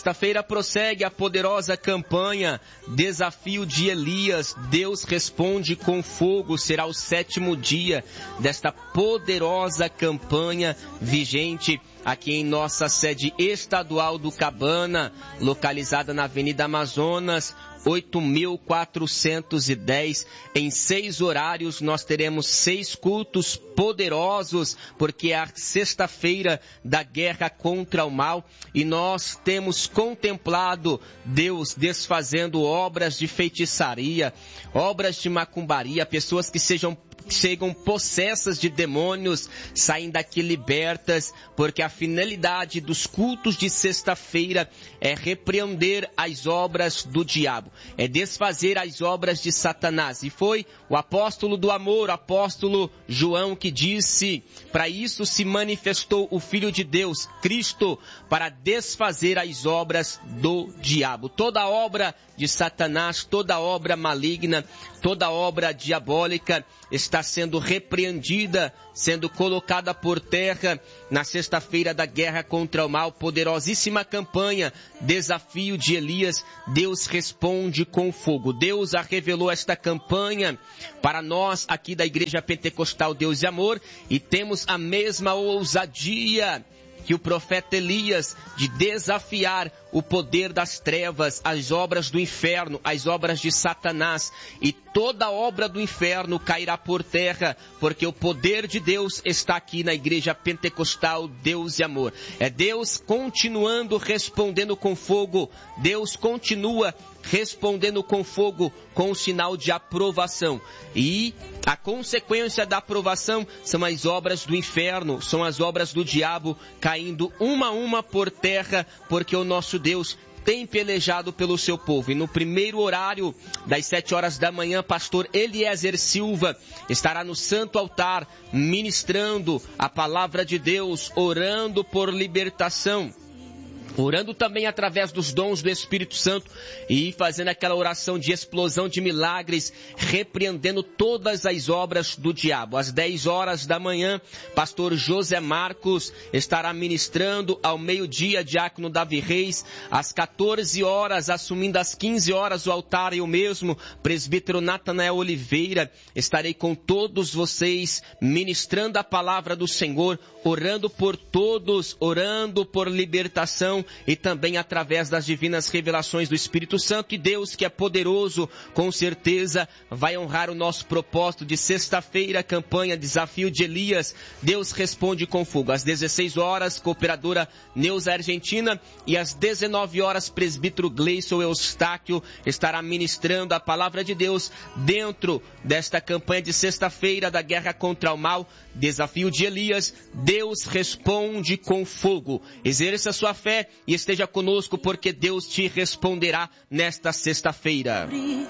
Sexta-feira prossegue a poderosa campanha Desafio de Elias. Deus responde com fogo. Será o 7º dia desta poderosa campanha vigente aqui em nossa sede estadual do Cabana, localizada na Avenida Amazonas, 8.410, em 6 horários. Nós teremos 6 cultos poderosos, porque é a sexta-feira da guerra contra o mal, e nós temos contemplado Deus desfazendo obras de feitiçaria, obras de macumbaria, pessoas que chegam possessas de demônios, saem daqui libertas, porque a finalidade dos cultos de sexta-feira é repreender as obras do diabo, é desfazer as obras de Satanás. E foi o apóstolo do amor, o apóstolo João, que disse: para isso se manifestou o Filho de Deus, Cristo, para desfazer as obras do diabo. Toda obra de Satanás, toda obra maligna, toda obra diabólica está sendo repreendida, sendo colocada por terra na sexta-feira da guerra contra o mal. Poderosíssima campanha, Desafio de Elias. Deus responde com fogo. Deus a revelou esta campanha para nós aqui da Igreja Pentecostal Deus e Amor, e temos a mesma ousadia que o profeta Elias, de desafiar o poder das trevas, as obras do inferno, as obras de Satanás, e toda obra do inferno cairá por terra, porque o poder de Deus está aqui na Igreja Pentecostal Deus e Amor. É Deus continuando respondendo com fogo. Deus continua respondendo com fogo, com o sinal de aprovação. E a consequência da aprovação são as obras do inferno, são as obras do diabo caindo uma a uma por terra, porque o nosso Deus tem pelejado pelo seu povo. E no primeiro horário, das 7 horas da manhã, pastor Eliezer Silva estará no santo altar ministrando a palavra de Deus, orando por libertação, orando também através dos dons do Espírito Santo e fazendo aquela oração de explosão de milagres, repreendendo todas as obras do diabo. Às 10 horas da manhã, pastor José Marcos estará ministrando. Ao meio-dia, diácono Davi Reis. Às 14 horas, assumindo às 15 horas o altar, eu mesmo, presbítero Natanael Oliveira, estarei com todos vocês, ministrando a palavra do Senhor, orando por todos, orando por libertação, e também através das divinas revelações do Espírito Santo. E Deus, que é poderoso, com certeza vai honrar o nosso propósito de sexta-feira, campanha Desafio de Elias. Deus responde com fogo. Às 16 horas, cooperadora Neuza Argentina, e às 19 horas, presbítero Gleison Eustáquio estará ministrando a palavra de Deus dentro desta campanha de sexta-feira da guerra contra o mal, Desafio de Elias. Deus responde com fogo. Exerça sua fé e esteja conosco, porque Deus te responderá nesta sexta-feira.